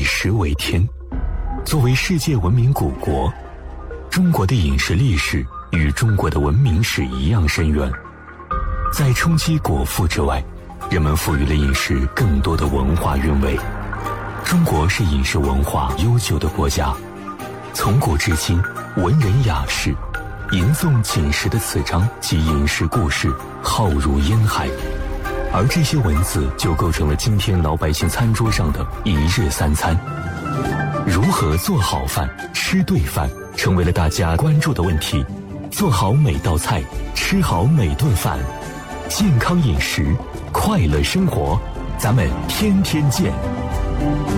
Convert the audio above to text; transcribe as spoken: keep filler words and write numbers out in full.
食为天。作为世界文明古国，中国的饮食历史与中国的文明史一样深远。在冲击果腹之外，人们赋予了饮食更多的文化韵味。中国是饮食文化悠久的国家，从古至今，文人雅士吟诵锦食的词章及饮食故事浩如烟海，而这些文字就构成了今天老百姓餐桌上的一日三餐。如何做好饭、吃对饭，成为了大家关注的问题。做好每道菜，吃好每顿饭，健康饮食，快乐生活，咱们天天见。